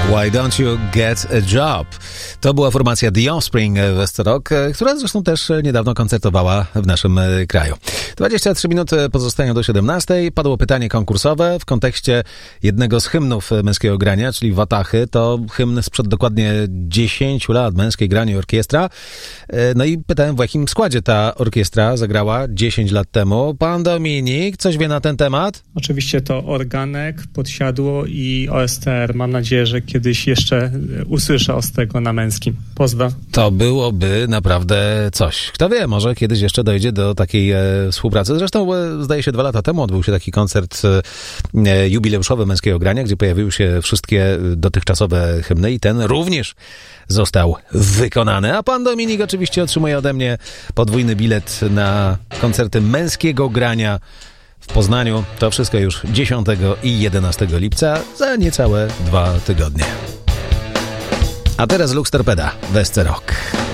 Why Don't You Get a Job? To była formacja The Offspring w SC Rock, która zresztą też niedawno koncertowała w naszym kraju. 23 minuty pozostają do 17. Padło pytanie konkursowe w kontekście jednego z hymnów męskiego grania, czyli Watachy. To hymn sprzed dokładnie 10 lat, męskie granie orkiestra. No i pytałem, w jakim składzie ta orkiestra zagrała 10 lat temu. Pan Dominik, coś wie na ten temat? Oczywiście to organek, podsiadło i OSTR. Mam nadzieję, że kiedyś jeszcze usłyszę z tego na męskim. Pozdro. To byłoby naprawdę coś. Kto wie, może kiedyś jeszcze dojdzie do takiej współpracy. Zresztą zdaje się 2 lata temu odbył się taki koncert jubileuszowy męskiego grania, gdzie pojawiły się wszystkie dotychczasowe hymny i ten również został wykonany. A pan Dominik oczywiście otrzymuje ode mnie podwójny bilet na koncerty męskiego grania w Poznaniu. To wszystko już 10 i 11 lipca za niecałe 2 tygodnie. A teraz Lux Torpeda w SC Rock.